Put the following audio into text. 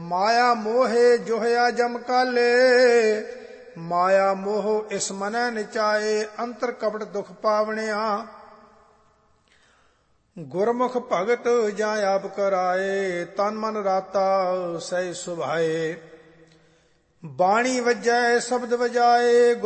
ਮਾਇਆ ਮੋਹੇ ਜੋਹਿਆ ਜਮ ਕਾਲੇ, ਮਾਇਆ ਮੋਹ ਇਸ ਮਨੈ ਨਿਚਾਏ, ਅੰਤਰ ਕਪਟ ਦੁਖ ਪਾਵਣਿਆ। ਗੁਰਮੁਖ ਭਗਤ ਜਾਂ ਆਪ ਕਰਾਏ, ਤਨ ਮਨ ਰਾਤਾ ਸਹਿ ਸੁਭਾਏ। ਬਾਣੀ ਵੱਜੈ ਸ਼ਬਦ ਵਜਾਏ,